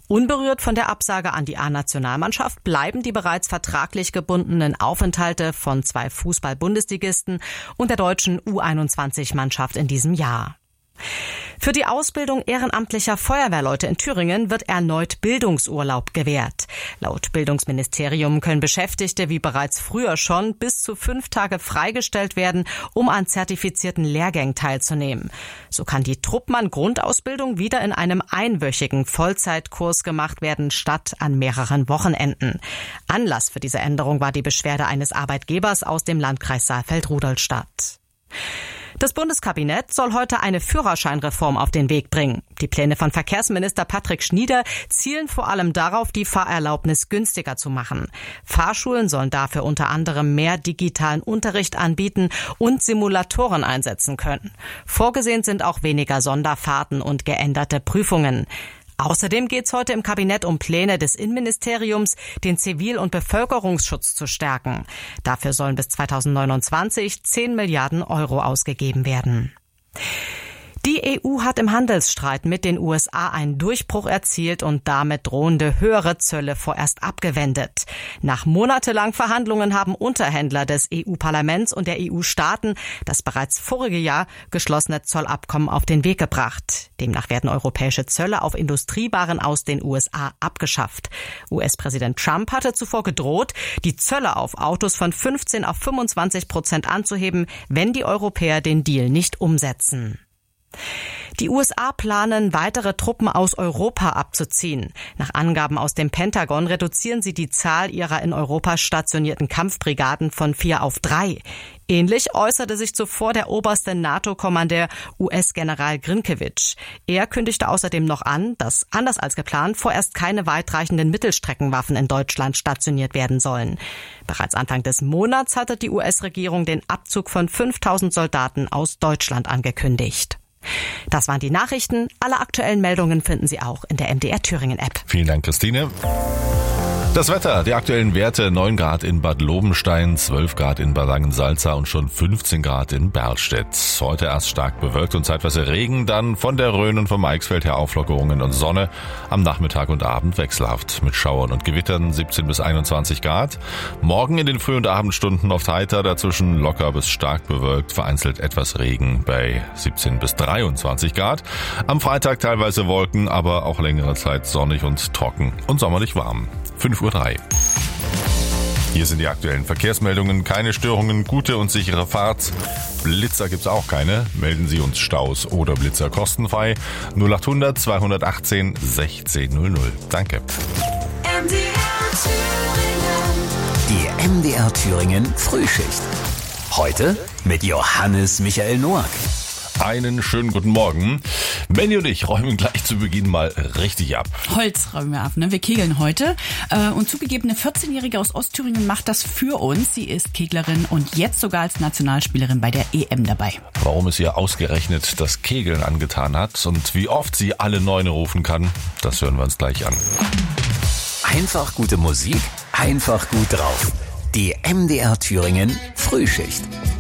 Unberührt von der Absage an die A-Nationalmannschaft bleiben die bereits vertraglich gebundenen Aufenthalte von 2 Fußball-Bundesligisten und der deutschen U21-Mannschaft in diesem Jahr. Für die Ausbildung ehrenamtlicher Feuerwehrleute in Thüringen wird erneut Bildungsurlaub gewährt. Laut Bildungsministerium können Beschäftigte wie bereits früher schon bis zu 5 Tage freigestellt werden, um an zertifizierten Lehrgängen teilzunehmen. So kann die Truppmann-Grundausbildung wieder in einem einwöchigen Vollzeitkurs gemacht werden, statt an mehreren Wochenenden. Anlass für diese Änderung war die Beschwerde eines Arbeitgebers aus dem Landkreis Saalfeld-Rudolstadt. Das Bundeskabinett soll heute eine Führerscheinreform auf den Weg bringen. Die Pläne von Verkehrsminister Patrick Schnieder zielen vor allem darauf, die Fahrerlaubnis günstiger zu machen. Fahrschulen sollen dafür unter anderem mehr digitalen Unterricht anbieten und Simulatoren einsetzen können. Vorgesehen sind auch weniger Sonderfahrten und geänderte Prüfungen. Außerdem geht es heute im Kabinett um Pläne des Innenministeriums, den Zivil- und Bevölkerungsschutz zu stärken. Dafür sollen bis 2029 10 Milliarden Euro ausgegeben werden. Die EU hat im Handelsstreit mit den USA einen Durchbruch erzielt und damit drohende höhere Zölle vorerst abgewendet. Nach monatelangen Verhandlungen haben Unterhändler des EU-Parlaments und der EU-Staaten das bereits vorige Jahr geschlossene Zollabkommen auf den Weg gebracht. Demnach werden europäische Zölle auf Industriewaren aus den USA abgeschafft. US-Präsident Trump hatte zuvor gedroht, die Zölle auf Autos von 15% auf 25% anzuheben, wenn die Europäer den Deal nicht umsetzen. Die USA planen, weitere Truppen aus Europa abzuziehen. Nach Angaben aus dem Pentagon reduzieren sie die Zahl ihrer in Europa stationierten Kampfbrigaden von 4 auf 3. Ähnlich äußerte sich zuvor der oberste NATO-Kommandeur US-General Grinkiewicz. Er kündigte außerdem noch an, dass, anders als geplant, vorerst keine weitreichenden Mittelstreckenwaffen in Deutschland stationiert werden sollen. Bereits Anfang des Monats hatte die US-Regierung den Abzug von 5.000 Soldaten aus Deutschland angekündigt. Das waren die Nachrichten. Alle aktuellen Meldungen finden Sie auch in der MDR Thüringen App. Vielen Dank, Christine. Das Wetter, die aktuellen Werte: 9 Grad in Bad Lobenstein, 12 Grad in Bad Langensalza und schon 15 Grad in Berlstedt. Heute erst stark bewölkt und zeitweise Regen, dann von der Rhön und vom Eichsfeld her Auflockerungen und Sonne. Am Nachmittag und Abend wechselhaft mit Schauern und Gewittern, 17 bis 21 Grad. Morgen in den Früh- und Abendstunden oft heiter, dazwischen locker bis stark bewölkt, vereinzelt etwas Regen bei 17 bis 23 Grad. Am Freitag teilweise Wolken, aber auch längere Zeit sonnig und trocken und sommerlich warm. 5:03 Uhr. Hier sind die aktuellen Verkehrsmeldungen. Keine Störungen, gute und sichere Fahrt. Blitzer gibt's auch keine. Melden Sie uns Staus oder Blitzer kostenfrei. 0800 218 1600. Danke. Die MDR Thüringen Frühschicht. Heute mit Johannes Michael Noack. Einen schönen guten Morgen. Benny und ich räumen gleich zu Beginn mal richtig ab. Holz räumen wir ab, ne? Wir kegeln heute. Und zugegeben, eine 14-Jährige aus Ostthüringen macht das für uns. Sie ist Keglerin und jetzt sogar als Nationalspielerin bei der EM dabei. Warum es ihr ausgerechnet das Kegeln angetan hat und wie oft sie alle Neune rufen kann, das hören wir uns gleich an. Einfach gute Musik, einfach gut drauf. Die MDR Thüringen Frühschicht.